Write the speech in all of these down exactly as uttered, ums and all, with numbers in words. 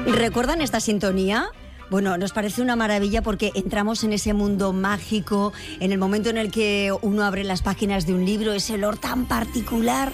¿Recuerdan esta sintonía? Bueno, nos parece una maravilla porque entramos en ese mundo mágico, en el momento en el que uno abre las páginas de un libro, ese olor tan particular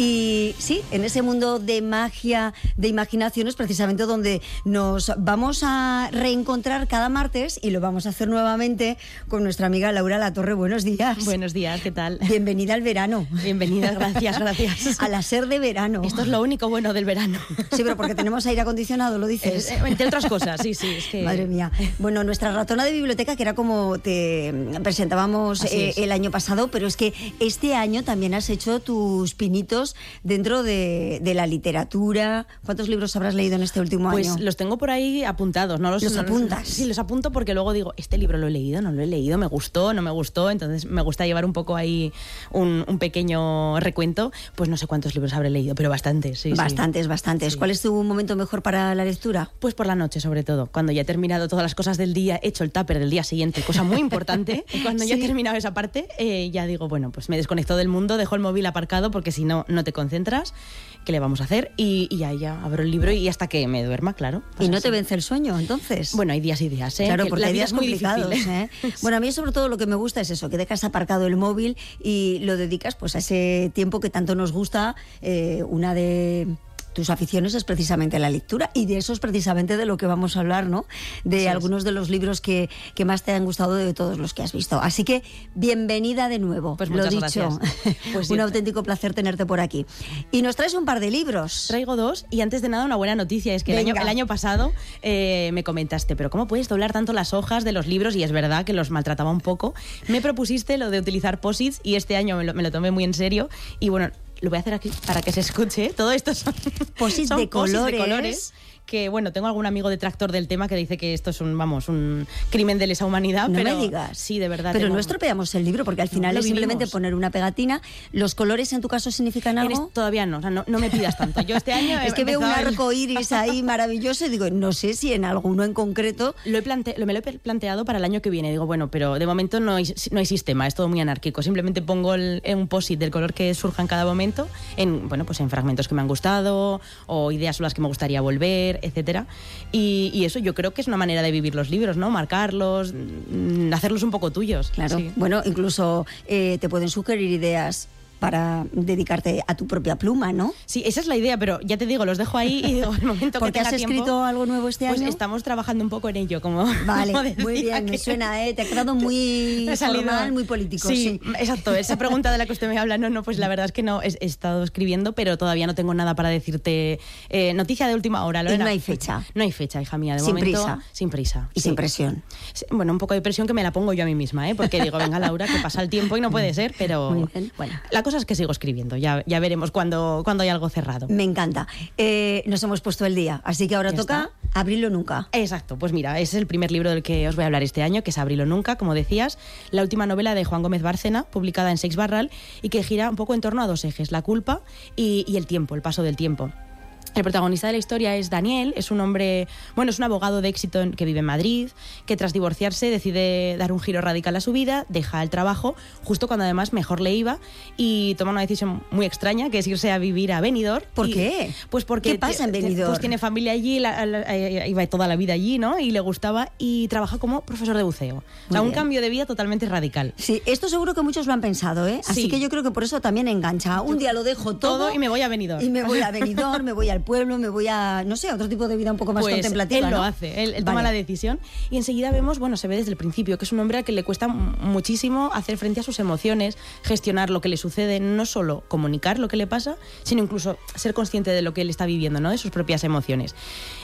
y sí, en ese mundo de magia, de imaginación es precisamente donde nos vamos a reencontrar cada martes y lo vamos a hacer nuevamente con nuestra amiga Laura Latorre. Buenos días. Buenos días, ¿qué tal? Bienvenida al verano. Bienvenida, gracias, gracias. A la SER de verano. Esto es lo único bueno del verano. Sí, pero porque tenemos aire acondicionado, ¿lo dices? Eh, entre otras cosas, sí, sí. Es que... Madre mía. Bueno, nuestra ratona de biblioteca, que era como te presentábamos eh, el año pasado, pero es que este año también has hecho tus pinitos dentro de, de la literatura. ¿Cuántos libros habrás leído en este último pues año? Pues los tengo por ahí apuntados. ¿No los, ¿Los no, apuntas? Sí, los apunto porque luego digo, este libro lo he leído, no lo he leído, me gustó, no me gustó, entonces me gusta llevar un poco ahí un, un pequeño recuento. Pues no sé cuántos libros habré leído, pero bastantes. Sí, bastantes, sí. bastantes. Sí. ¿Cuál es tu momento mejor para la lectura? Pues por la noche, sobre todo, cuando ya he terminado todas las cosas del día, he hecho el tupper del día siguiente, cosa muy importante. Y cuando sí. ya he terminado esa parte, eh, ya digo, bueno, pues me desconecto del mundo, dejo el móvil aparcado porque si no, no te concentras. ¿Qué le vamos a hacer? Y, y ahí ya abro el libro y hasta que me duerma, claro. ¿Y no así. te vence el sueño, entonces? Bueno, hay días y días, ¿eh? Claro, que porque la hay vida días es muy complicados, difícil, ¿eh? Bueno, a mí sobre todo lo que me gusta es eso, que dejas aparcado el móvil y lo dedicas pues a ese tiempo que tanto nos gusta, eh, una de... tus aficiones es precisamente la lectura y de eso es precisamente de lo que vamos a hablar, ¿no? De sí, algunos de los libros que, que más te han gustado de todos los que has visto. Así que bienvenida de nuevo. Pues lo muchas dicho. Gracias. Pues un sí. auténtico placer tenerte por aquí. Y nos traes un par de libros. Traigo dos y antes de nada una buena noticia es que el año, el año pasado eh, me comentaste, pero ¿cómo puedes doblar tanto las hojas de los libros? Y es verdad que los maltrataba un poco. Me propusiste lo de utilizar posits y este año me lo, me lo tomé muy en serio y bueno, lo voy a hacer aquí para que se escuche. Todo esto son posits de, de colores. Que bueno, tengo algún amigo detractor del tema que dice que esto es un, vamos, un crimen de lesa humanidad. No pero, me digas. Sí, de verdad. Pero tengo... no estropeamos el libro, porque al final no, es simplemente poner una pegatina. ¿Los colores en tu caso significan algo? Es, todavía no, o sea, no, no me pidas tanto. Yo este año es que veo un arco iris ahí maravilloso y digo, no sé si en alguno en concreto. Lo he plante... lo, me lo he planteado para el año que viene. Digo, bueno, pero de momento no hay, no hay sistema, es todo muy anárquico. Simplemente pongo el, un post-it del color que surja en cada momento, en, bueno, pues en fragmentos que me han gustado o ideas sobre las que me gustaría volver, etcétera. Y, y eso yo creo que es una manera de vivir los libros, ¿no? Marcarlos, hacerlos un poco tuyos. Claro, sí. Bueno, incluso eh, te pueden sugerir ideas para dedicarte a tu propia pluma, ¿no? Sí, esa es la idea, pero ya te digo, los dejo ahí y digo, el momento que tenga has tiempo... escrito algo nuevo este pues año? Pues estamos trabajando un poco en ello, como... Vale, como muy bien, que... me suena, ¿eh? Te ha quedado muy formal, muy político. Sí, sí, exacto, esa pregunta de la que usted me habla, no, no, pues la verdad es que no, he, he estado escribiendo, pero todavía no tengo nada para decirte. Eh, noticia de última hora, Lorena. Y no hay fecha. No hay fecha, hija mía, de sin momento... Prisa. Sin prisa. Y sí. sin presión. Bueno, un poco de presión que me la pongo yo a mí misma, ¿eh? Porque digo, venga, Laura, que pasa el tiempo y no puede ser, pero... Bueno, la cosa es que sigo escribiendo. Ya, ya veremos cuando, cuando hay algo cerrado. Me encanta. Eh, nos hemos puesto el día, así que ahora ya toca está. Abrilo nunca. Exacto, pues mira, ese es el primer libro del que os voy a hablar este año, que es Abrilo nunca, como decías, la última novela de Juan Gómez Bárcena, publicada en Seix Barral, y que gira un poco en torno a dos ejes, la culpa y, y el tiempo, el paso del tiempo. El protagonista de la historia es Daniel, es un hombre, bueno, es un abogado de éxito que vive en Madrid, que tras divorciarse decide dar un giro radical a su vida, deja el trabajo, justo cuando además mejor le iba, y toma una decisión muy extraña, que es irse a vivir a Benidorm. ¿Por y, qué? Pues porque... ¿Qué pasa en Benidorm? Pues tiene familia allí, la, la, la, iba toda la vida allí, ¿no? Y le gustaba, y trabaja como profesor de buceo. Muy o sea, un bien. Cambio de vida totalmente radical. Sí, esto seguro que muchos lo han pensado, ¿eh? Así sí. que yo creo que por eso también engancha. Un día lo dejo todo, todo y me voy a Benidorm. Y me voy a Benidorm, me voy al pueblo, me voy a no sé, otro tipo de vida un poco más pues contemplativa, él ¿no? lo hace, él, él vale. toma la decisión y enseguida vemos, bueno, se ve desde el principio que es un hombre al que le cuesta muchísimo hacer frente a sus emociones, gestionar lo que le sucede, no solo comunicar lo que le pasa, sino incluso ser consciente de lo que él está viviendo, ¿no? De sus propias emociones.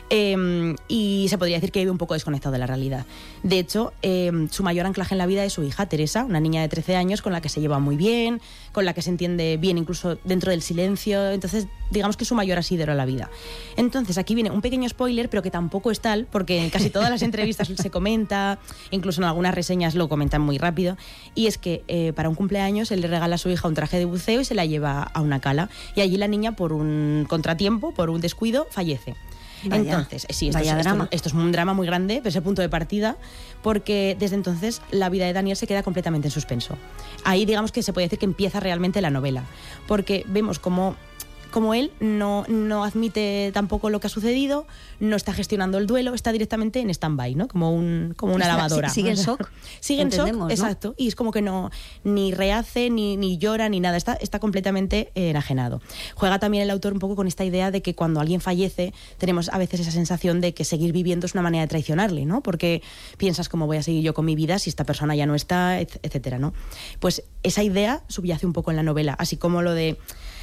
Eh, y se podría decir que vive un poco desconectado de la realidad. De hecho, eh, su mayor anclaje en la vida es su hija, Teresa, una niña de trece años con la que se lleva muy bien, con la que se entiende bien incluso dentro del silencio, entonces digamos que es su mayor asidero a la vida. Entonces aquí viene un pequeño spoiler, pero que tampoco es tal, porque en casi todas las entrevistas se comenta, incluso en algunas reseñas lo comentan muy rápido, y es que eh, para un cumpleaños él le regala a su hija un traje de buceo y se la lleva a una cala, y allí la niña por un contratiempo, por un descuido, fallece. Vaya, entonces, sí, esto, vaya es, drama. Esto, esto es un drama muy grande, pero es el punto de partida, porque desde entonces la vida de Daniel se queda completamente en suspenso. Ahí digamos que se puede decir que empieza realmente la novela, porque vemos cómo como él no, no admite tampoco lo que ha sucedido, no está gestionando el duelo, está directamente en stand-by, ¿no? Como, un, como una está, lavadora. Sigue en shock. Sigue en shock, ¿no? Exacto. Y es como que no ni rehace, ni, ni llora, ni nada. Está, está completamente eh, enajenado. Juega también el autor un poco con esta idea de que cuando alguien fallece tenemos a veces esa sensación de que seguir viviendo es una manera de traicionarle, ¿no? Porque piensas cómo voy a seguir yo con mi vida si esta persona ya no está, etcétera, ¿no? Pues esa idea subyace un poco en la novela, así como lo de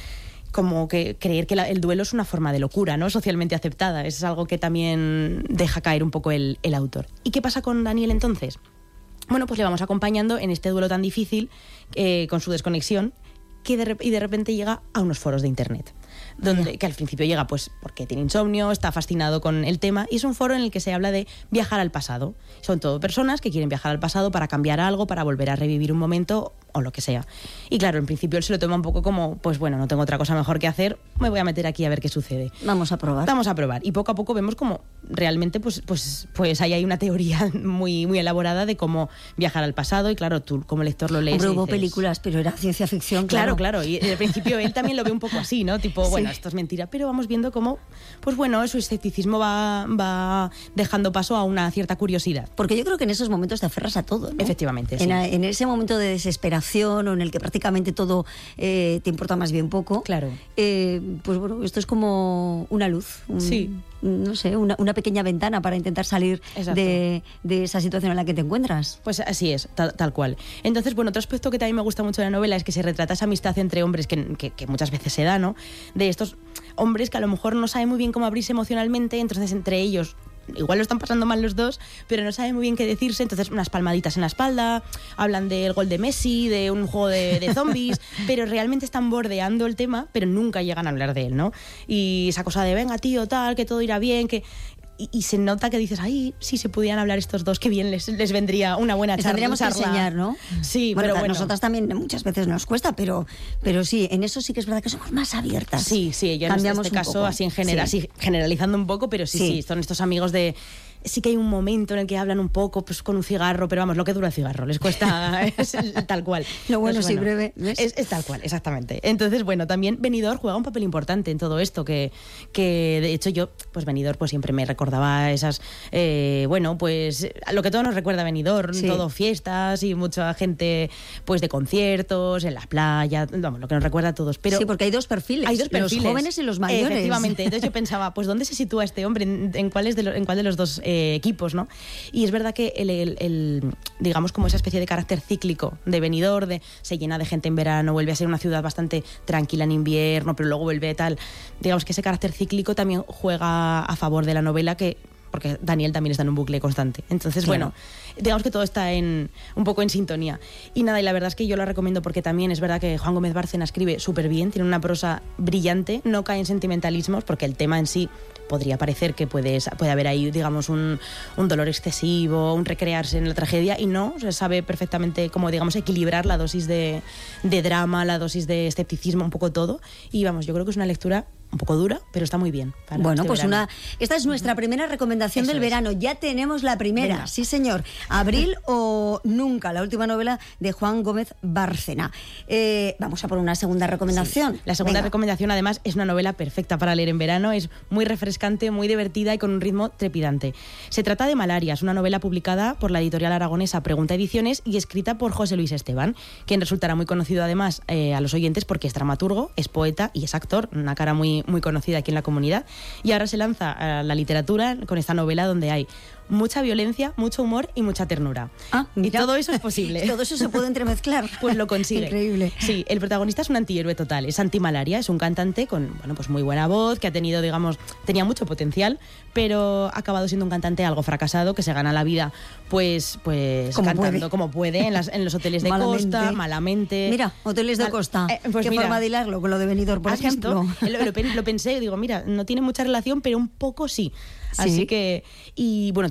como que creer que la, el duelo es una forma de locura, ¿no? Socialmente aceptada. Es algo que también deja caer un poco el, el autor. ¿Y qué pasa con Daniel entonces? Bueno, pues le vamos acompañando en este duelo tan difícil, eh, con su desconexión, que de, y de repente llega a unos foros de internet. Donde, que al principio llega pues porque tiene insomnio, está fascinado con el tema, y es un foro en el que se habla de viajar al pasado. Son todo personas que quieren viajar al pasado para cambiar algo, para volver a revivir un momento o lo que sea. Y claro, en principio él se lo toma un poco como, pues bueno, no tengo otra cosa mejor que hacer, me voy a meter aquí a ver qué sucede. Vamos a probar. Vamos a probar. Y poco a poco vemos como realmente pues, pues, pues ahí hay una teoría muy, muy elaborada de cómo viajar al pasado, y claro, tú como lector lo lees. Hombre, y hubo dices, películas, pero era ciencia ficción, claro. Claro, claro. Y al principio él también lo ve un poco así, ¿no? Tipo, Sí. bueno, esto es mentira, pero vamos viendo cómo, pues bueno, su escepticismo va, va dejando paso a una cierta curiosidad. Porque yo creo que en esos momentos te aferras a todo, ¿no? Efectivamente, sí. En, a- en ese momento de desesperación o en el que prácticamente todo eh, te importa más bien poco. Claro. eh, pues bueno, esto es como una luz. un- Sí. No sé, una, una pequeña ventana para intentar salir Exacto. de, de esa situación en la que te encuentras. Pues así es, tal, tal cual. Entonces, bueno, otro aspecto que también me gusta mucho de la novela es que se retrata esa amistad entre hombres que, que, que muchas veces se da, ¿no? De estos hombres que a lo mejor no saben muy bien cómo abrirse emocionalmente, entonces entre ellos igual lo están pasando mal los dos, pero no saben muy bien qué decirse, entonces unas palmaditas en la espalda, hablan del gol de Messi, de un juego de, de zombies, pero realmente están bordeando el tema, pero nunca llegan a hablar de él, ¿no? Y esa cosa de, venga tío, tal, que todo irá bien, que... Y, y se nota que dices, ay, si se pudieran hablar estos dos, qué bien les, les vendría una buena Les charla. tendríamos que charla. enseñar, ¿no? Sí, bueno, pero a bueno. nosotras también muchas veces nos cuesta, pero, pero sí, en eso sí que es verdad que somos más abiertas. Sí, sí, yo en Cambiamos este un caso, poco. así en general, Sí. así generalizando un poco, pero sí, sí, Sí. son estos amigos de... Sí que hay un momento en el que hablan un poco pues con un cigarro, pero vamos, lo que dura el cigarro, les cuesta, es el- tal cual. Lo bueno, Pues sí, breve, ¿ves? Es, es tal cual, exactamente. Entonces, bueno, también Benidorm juega un papel importante en todo esto, que, que de hecho yo, pues Benidorm pues siempre me recordaba esas, eh, bueno, pues lo que todo nos recuerda a Benidorm, Sí. todo fiestas y mucha gente pues de conciertos, en la playa, vamos, lo que nos recuerda a todos. Pero sí, porque hay dos perfiles, hay dos perfiles. los jóvenes y los mayores. Efectivamente. Entonces yo pensaba, pues ¿dónde se sitúa este hombre? ¿En, en cuál, es de lo- en cuál de los dos eh, equipos, no? Y es verdad que el, el- el, digamos como esa especie de carácter cíclico de Benidorm, de se llena de gente en verano, vuelve a ser una ciudad bastante tranquila en invierno, pero luego vuelve tal. Digamos que ese carácter cíclico también juega a favor de la novela, que porque Daniel también está en un bucle constante. Entonces, Claro. bueno, digamos que todo está en un poco en sintonía. Y nada, y la verdad es que yo la recomiendo porque también es verdad que Juan Gómez Bárcena escribe súper bien, tiene una prosa brillante, no cae en sentimentalismos, porque el tema en sí podría parecer que puede, puede haber ahí, digamos, un, un dolor excesivo, un recrearse en la tragedia, y no, se sabe perfectamente cómo, digamos, equilibrar la dosis de, de drama, la dosis de escepticismo, un poco todo. Y vamos, yo creo que es una lectura un poco dura, pero está muy bien. Para Bueno, este pues verano. una esta es nuestra primera recomendación Eso del es. verano. Ya tenemos la primera, Venga. sí señor. Abril o Nunca, la última novela de Juan Gómez Bárcena. Eh, vamos a por una segunda recomendación. Sí. La segunda Venga. recomendación, además, es una novela perfecta para leer en verano. Es muy refrescante, muy divertida y con un ritmo trepidante. Se trata de Malaria. Es una novela publicada por la editorial aragonesa Pregunta Ediciones y escrita por José Luis Esteban, quien resultará muy conocido además eh, a los oyentes porque es dramaturgo, es poeta y es actor, una cara muy, muy conocida aquí en la comunidad. Y ahora se lanza a la literatura con esta novela donde hay mucha violencia, mucho humor y mucha ternura. Ah, y mira. todo eso es posible. Todo eso se puede entremezclar. Pues lo consigue. Increíble. Sí, el protagonista es un antihéroe total, es Antimalaria, es un cantante con, bueno, pues muy buena voz, que ha tenido, digamos, tenía mucho potencial, pero ha acabado siendo un cantante algo fracasado, que se gana la vida, pues, pues Como cantando puede. como puede, en, las, en los hoteles de Malamente. costa, malamente. Mira, hoteles de Mal- costa. Eh, pues Qué mira, forma de hilarlo con lo de Benidorm, por ¿has ejemplo. visto? Lo, lo pen- lo pensé, digo, mira, no tiene mucha relación, pero un poco sí. Sí. Así que, y bueno, tiene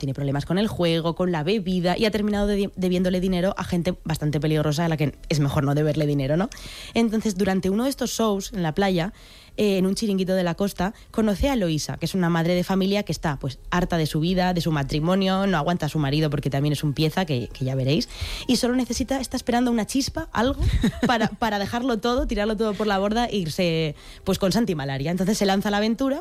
tiene problemas con el juego, con la bebida y ha terminado de, debiéndole dinero a gente bastante peligrosa a la que es mejor no deberle dinero, ¿no? Entonces, durante uno de estos shows en la playa, Eh, en un chiringuito de la costa, conoce a Eloísa, que es una madre de familia que está pues harta de su vida, de su matrimonio, no aguanta a su marido porque también es un pieza, que, que ya veréis, y solo necesita, está esperando una chispa, algo, para, para dejarlo todo, tirarlo todo por la borda e irse pues con Santi Malaria. Entonces se lanza a la aventura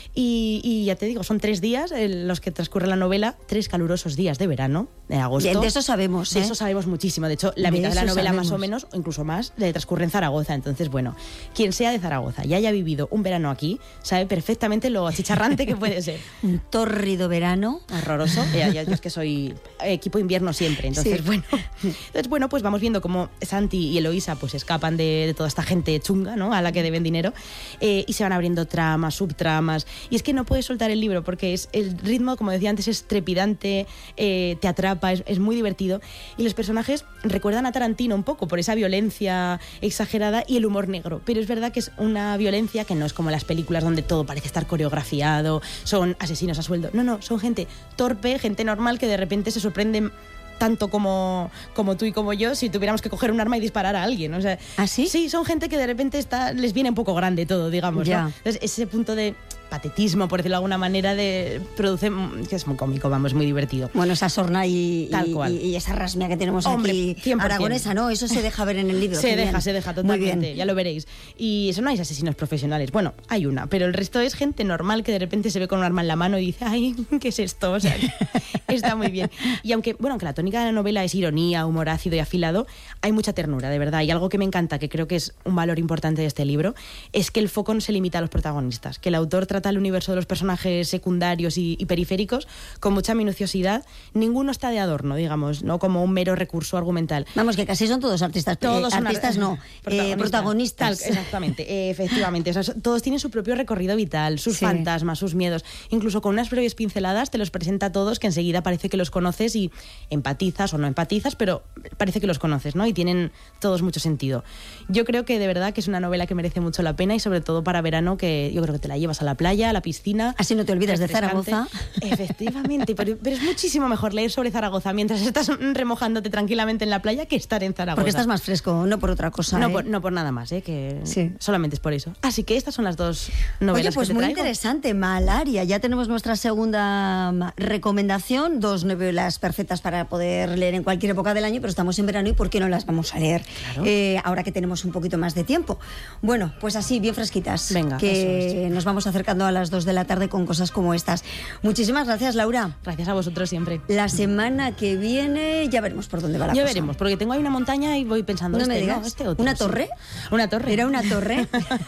y, y ya te digo, son tres días en los que transcurre la novela, tres calurosos días de verano, de agosto. De eso sabemos, ¿eh? De eso sabemos muchísimo. De hecho, la de mitad de la novela sabemos. más o menos, o incluso más, le transcurre en Zaragoza. Entonces, bueno, quien sea de Zaragoza y haya vivido un verano aquí, sabe perfectamente lo achicharrante que puede ser. Un tórrido verano. Horroroso. Ya, ya, yo es que soy equipo invierno siempre. Entonces, Sí. bueno, entonces, bueno, pues vamos viendo cómo Santi y Eloísa pues escapan de, de toda esta gente chunga, ¿no? A la que deben dinero, eh, y se van abriendo tramas, subtramas. Y es que no puedes soltar el libro porque es el ritmo, como decía antes, es trepidante, eh, te atrapa, es, es muy divertido. Y los personajes recuerdan a Tarantino un poco por esa violencia exagerada y el humor negro. Pero es verdad que es una violencia que no es como las películas donde todo parece estar coreografiado, son asesinos a sueldo. No, no, son gente torpe, gente normal que de repente se sorprende tanto como, como tú y como yo si tuviéramos que coger un arma y disparar a alguien. O sea, ¿Ah, sí? Sí, son gente que de repente está, les viene un poco grande todo, digamos, Ya. ¿no? Entonces, ese punto de patetismo, por decirlo de alguna manera, de produce, que es muy cómico, vamos, muy divertido. Bueno, esa sorna y, Tal y, cual. y- y esa rasmia que tenemos Hombre, aquí cien por cien. aragonesa, ¿no? Eso se deja ver en el libro. Se qué deja, bien. se deja Muy totalmente, bien. ya lo veréis. Y eso no hay asesinos profesionales. Bueno, hay una, pero el resto es gente normal que de repente se ve con un arma en la mano y dice, ay, ¿qué es esto? O sea, está muy bien. Y aunque, bueno, aunque la tónica de la novela es ironía, humor ácido y afilado, hay mucha ternura, de verdad. Y algo que me encanta, que creo que es un valor importante de este libro, es que el foco no se limita a los protagonistas, que el autor trata el universo de los personajes secundarios y, y periféricos con mucha minuciosidad. Ninguno está de adorno, digamos, no como un mero recurso argumental. Vamos, que casi son todos artistas. Todos eh, son artistas, ar- no, eh, protagonistas. Tal, exactamente, eh, efectivamente. O sea, so- todos tienen su propio recorrido vital, sus Sí. fantasmas, sus miedos. Incluso con unas breves pinceladas te los presenta a todos que enseguida parece que los conoces y empatizas o no empatizas, pero parece que los conoces, ¿no? Y tienen todos mucho sentido. Yo creo que de verdad que es una novela que merece mucho la pena y sobre todo para verano, que yo creo que te la llevas a la playa, a la piscina. Así no te olvidas de refrescante. Zaragoza. Efectivamente, pero, pero es muchísimo mejor leer sobre Zaragoza mientras estás remojándote tranquilamente en la playa que estar en Zaragoza. Porque estás más fresco, no por otra cosa. No, ¿eh? por, no por nada más, ¿eh? Que Sí. solamente es por eso. Así que estas son las dos novelas Oye, pues que te muy traigo. interesante, Malaria. Ya tenemos nuestra segunda mm, recomendación, dos novelas perfectas para poder leer en cualquier época del año, pero estamos en verano y ¿por qué no las vamos a leer? Claro. Eh, ahora que tenemos un poquito más de tiempo. Bueno, pues así, bien fresquitas. Venga, que nos vamos acercando a las dos de la tarde con cosas como estas. Muchísimas gracias, Laura. Gracias a vosotros siempre. La semana que viene ya veremos por dónde va la Ya cosa. veremos, porque tengo ahí una montaña y voy pensando, No este, me digas. no, este otro. ¿Una sí. torre? Una torre. Era una torre.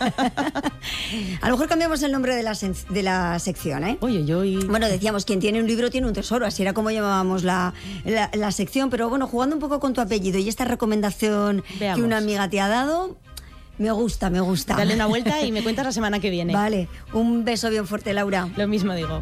A lo mejor cambiamos el nombre de la, sen- de la sección, ¿eh? Oye, yo y... Bueno, decíamos, quien tiene un libro tiene un tesoro, así era como llamábamos la, la, la sección, pero bueno, jugando un poco con tu apellido y esta recomendación Veamos. que una amiga te ha dado, me gusta, me gusta. Dale una vuelta y me cuentas la semana que viene. Vale, un beso bien fuerte, Laura. Lo mismo digo.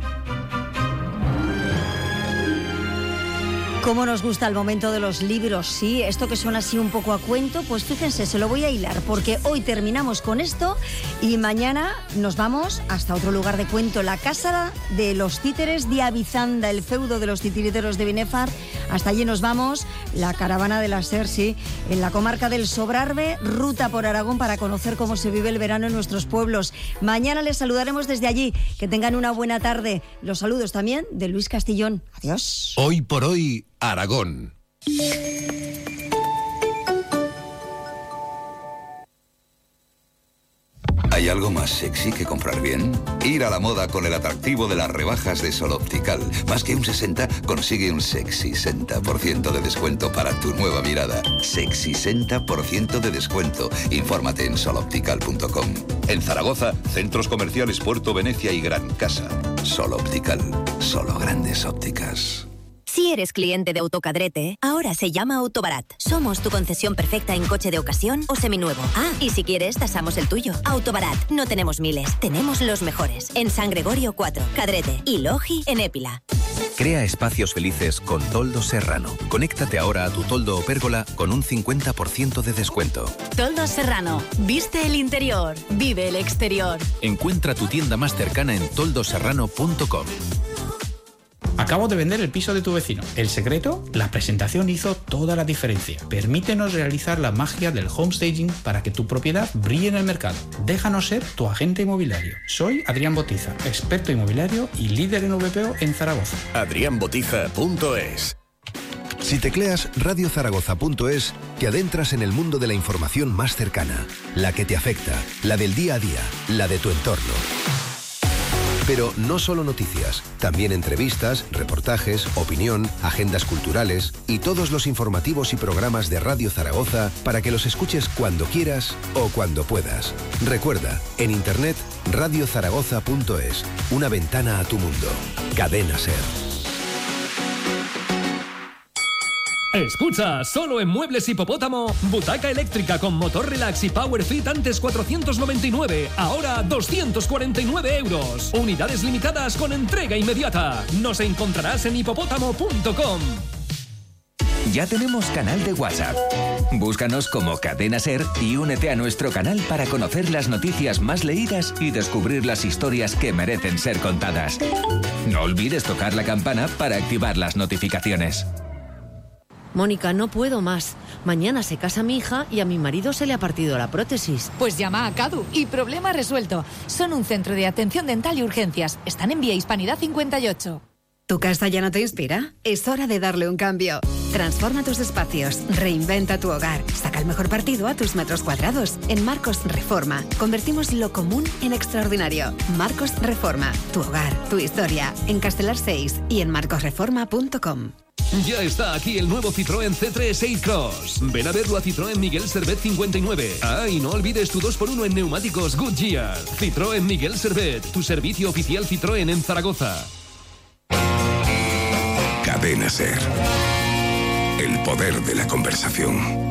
Cómo nos gusta el momento de los libros, sí, esto que suena así un poco a cuento, pues fíjense, se lo voy a hilar, porque hoy terminamos con esto y mañana nos vamos hasta otro lugar de cuento, la Casa de los Títeres de Avizanda, el feudo de los titiriteros de Binefar. Hasta allí nos vamos, la caravana de la SER, sí, en la comarca del Sobrarbe, ruta por Aragón para conocer cómo se vive el verano en nuestros pueblos. Mañana les saludaremos desde allí, que tengan una buena tarde. Los saludos también de Luis Castillón. Adiós. Hoy por hoy, Aragón. ¿Hay algo más sexy que comprar bien? Ir a la moda con el atractivo de las rebajas de Sol Optical. Más que un sesenta, consigue un sexy sesenta por ciento de descuento para tu nueva mirada. Sexy sesenta por ciento de descuento. Infórmate en sol optical punto com. En Zaragoza, centros comerciales Puerto Venecia y Gran Casa. Sol Optical. Solo grandes ópticas. Si eres cliente de Autocadrete, ahora se llama Autobarat. Somos tu concesión perfecta en coche de ocasión o seminuevo. Ah, y si quieres, tasamos el tuyo. Autobarat. No tenemos miles, tenemos los mejores. En San Gregorio cuatro, Cadrete y Logi en Épila. Crea espacios felices con Toldo Serrano. Conéctate ahora a tu toldo o pérgola con un cincuenta por ciento de descuento. Toldo Serrano. Viste el interior, vive el exterior. Encuentra tu tienda más cercana en toldo serrano punto com. Acabo de vender el piso de tu vecino. ¿El secreto? La presentación hizo toda la diferencia. Permítenos realizar la magia del homestaging para que tu propiedad brille en el mercado. Déjanos ser tu agente inmobiliario. Soy Adrián Botiza, experto inmobiliario y líder en V P O en Zaragoza. adrián botiza punto es. Si tecleas radio zaragoza punto es, te adentras en el mundo de la información más cercana, la que te afecta, la del día a día, la de tu entorno. Pero no solo noticias, también entrevistas, reportajes, opinión, agendas culturales y todos los informativos y programas de Radio Zaragoza para que los escuches cuando quieras o cuando puedas. Recuerda, en internet radio zaragoza punto es, una ventana a tu mundo. Cadena SER. Escucha, solo en Muebles Hipopótamo, butaca eléctrica con motor relax y power fit antes cuatrocientos noventa y nueve, ahora doscientos cuarenta y nueve euros. Unidades limitadas con entrega inmediata. Nos encontrarás en hipopótamo punto com. Ya tenemos canal de WhatsApp. Búscanos como Cadena SER y únete a nuestro canal para conocer las noticias más leídas y descubrir las historias que merecen ser contadas. No olvides tocar la campana para activar las notificaciones. Mónica, no puedo más. Mañana se casa mi hija y a mi marido se le ha partido la prótesis. Pues llama a Cadu y problema resuelto. Son un centro de atención dental y urgencias. Están en Vía Hispanidad cincuenta y ocho. ¿Tu casa ya no te inspira? Es hora de darle un cambio. Transforma tus espacios, reinventa tu hogar, saca el mejor partido a tus metros cuadrados. En Marcos Reforma, convertimos lo común en extraordinario. Marcos Reforma, tu hogar, tu historia. En Castelar seis y en marcos reforma punto com. Ya está aquí el nuevo Citroën C tres Ace Cross. Ven a verlo a Citroën Miguel Servet cincuenta y nueve. Ah, y no olvides tu dos por uno en neumáticos Goodyear. Citroën Miguel Servet, tu servicio oficial Citroën en Zaragoza. Cadena SER. El poder de la conversación.